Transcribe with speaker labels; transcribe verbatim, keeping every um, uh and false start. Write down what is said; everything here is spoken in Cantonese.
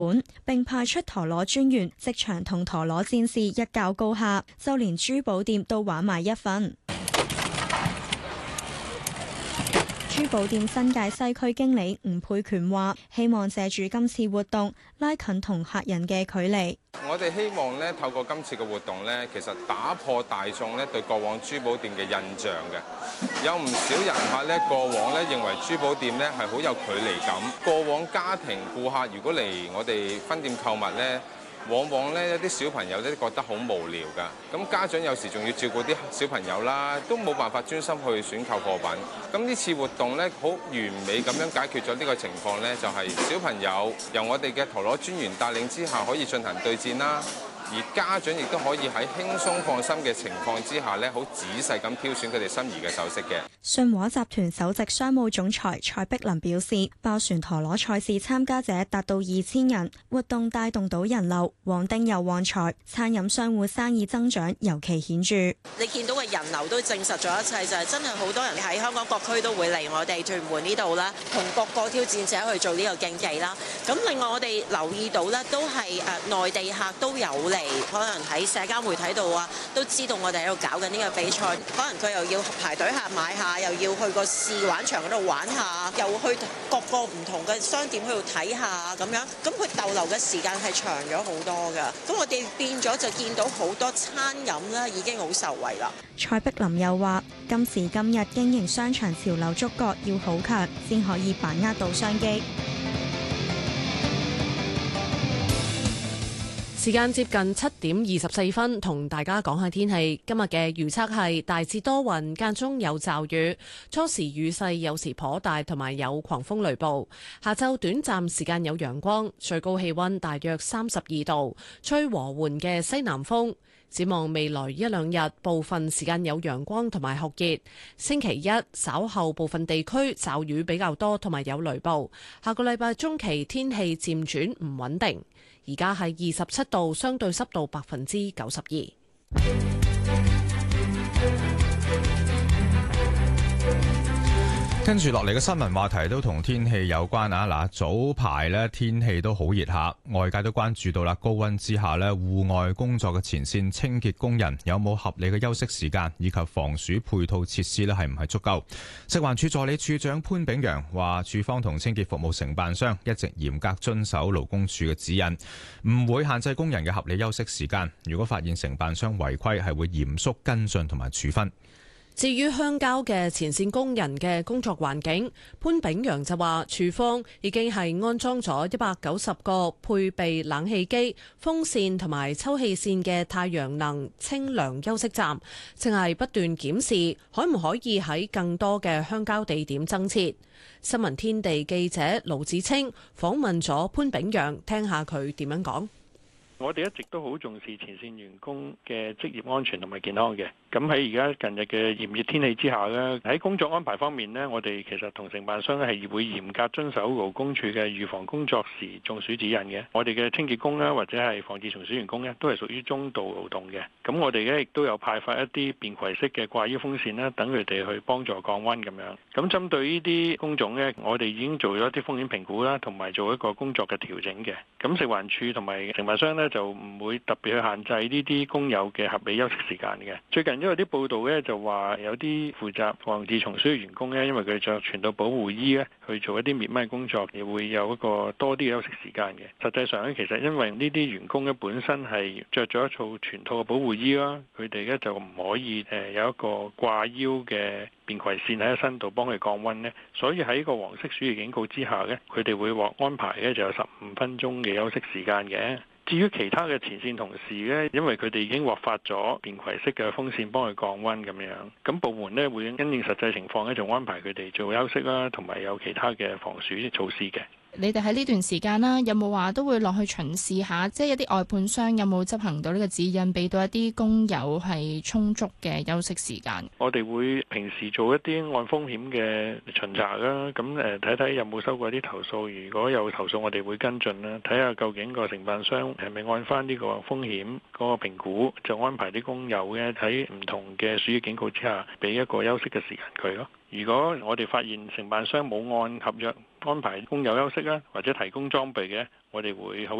Speaker 1: 本，並派出陀螺專員即場同陀螺戰士一較高下，就連珠寶店都玩埋一份。珠寶店新界西區經理吳佩權話，希望借住今次活動拉近同客人嘅距離。
Speaker 2: 我哋希望咧透過今次嘅活動咧，其實打破大眾咧對過往珠寶店嘅印象嘅。有唔少人客咧過往咧認為珠寶店咧係好有距離感。過往家庭顧客如果嚟我哋分店購物咧，往往咧一啲小朋友咧覺得好無聊㗎，咁家長有時仲要照顧啲小朋友啦，都冇辦法專心去選購貨品。咁呢次活動咧，好完美咁樣解決咗呢個情況咧，就係小朋友由我哋嘅陀螺專員帶領之下，可以進行對戰啦。而家長亦都可以喺輕鬆放心嘅情況之下咧，好仔細咁挑選佢哋心儀嘅首飾嘅。
Speaker 1: 信和集團首席商務總裁蔡碧林表示，爆旋陀螺賽事參加者達到二千人，活動帶動到人流，旺丁又旺財，餐飲商戶生意增長尤其顯著。
Speaker 3: 你見到嘅人流都證實咗一切，就係真係好多人喺香港各區都會嚟我哋屯門呢度啦，同各個挑戰者去做呢個競技啦。咁另外我哋留意到咧，都係誒內地客都有嚟。可能喺社交媒體度啊，都知道我哋喺度搞緊呢個比賽，可能佢又要排隊客買下，又要去個試玩場嗰度玩下，又去各個唔同嘅商店去度睇下咁樣，咁佢逗留嘅時間係長咗好多㗎。咁我哋變咗就見到好多餐飲咧已經好受惠啦。
Speaker 1: 蔡碧林又話：今時今日經營商場潮流觸覺要好強，先可以把握到商機。
Speaker 4: 時間接近七點二十四分，同大家講下天氣。今日嘅預測係大致多雲，間中有驟雨，初時雨勢有時頗大，同埋有狂風雷暴。下晝短暫時間有陽光，最高氣溫大約三十二度，吹和緩嘅西南風。展望未來一兩日，部分時間有陽光同埋酷熱。星期一稍後部分地區驟雨比較多，同埋有雷暴。下個禮拜中期天氣漸轉唔穩定。而家係二十七度，相對濕度百分之九十二。
Speaker 5: 跟住落嚟嘅新聞話題都同天氣有關啊！嗱，早排咧天氣都好熱下，外界都關注到啦，高溫之下咧，戶外工作嘅前線清潔工人有冇合理嘅休息時間，以及防暑配套設施咧係唔係足夠？食環署助理處長潘炳陽話，署方同清潔服務承辦商一直嚴格遵守勞工處嘅指引，唔會限制工人嘅合理休息時間。如果發現承辦商違規，係會嚴肅跟進同埋處分。
Speaker 4: 至於鄉郊嘅前線工人嘅工作環境，潘炳陽就話，處方已經係安裝咗一百九十個配備冷氣機、風扇同埋抽氣扇嘅太陽能清涼休息站，正係不斷檢視可唔可以喺更多嘅鄉郊地點增設。新聞天地記者盧子清訪問咗潘炳陽，聽下佢點樣講。
Speaker 6: 我哋一直都好重視前線員工嘅職業安全同埋健康嘅。咁喺而家近日嘅炎熱天氣之下呢，喺工作安排方面呢，我哋其實同承辦商咧係會嚴格遵守勞工處嘅預防工作時中暑指引嘅。我哋嘅清潔工啦，或者係防治蟲鼠員工呢，都係屬於中度勞動嘅。咁我哋咧亦都有派發一啲便攜式嘅掛衣風扇啦，等佢哋去幫助降溫咁樣。咁針對呢啲工種呢，我哋已經做咗一啲風險評估啦，同埋做一個工作嘅調整嘅。咁食環署同埋承辦商呢，就唔會特別去限制呢啲工友嘅合理休息時間嘅。最近因為啲報道咧就話有啲負責防治蟲鼠嘅員工咧，因為佢着全套保護衣咧去做一啲滅蚊工作，亦會有一個多啲嘅休息時間嘅。實際上咧，其實因為呢啲員工咧本身係着咗一套全套嘅保護衣啦，佢哋咧就唔可以誒有一個掛腰嘅便攜線喺身度幫佢降溫咧，所以喺個黃色暑熱警告之下咧，佢哋會獲安排咧就有十五分鐘嘅休息時間嘅。至於其他嘅前線同事呢，因為佢哋已經獲發咗便攜式嘅風扇幫佢降溫咁樣，咁部門呢會因應實際情況咧，就安排佢哋做休息啦，同埋有其他嘅防暑措施嘅。
Speaker 7: 你哋喺呢段時間啦，有冇話都會落去巡視下，即係一啲外判商有冇執行到呢個指引，俾到一啲工友係充足嘅休息時間？
Speaker 6: 我哋會平時做一啲按風險嘅巡查啦，咁誒睇睇有冇收過啲投訴，如果有投訴，我哋會跟進啦，睇下究竟個承辦商係咪按翻呢個風險嗰個評估，就安排啲工友咧喺唔同嘅暑熱警告之下，俾一個休息嘅時間佢咯。如果我哋發現承辦商冇按合約安排工友休息啦，或者提供裝備嘅，我哋會好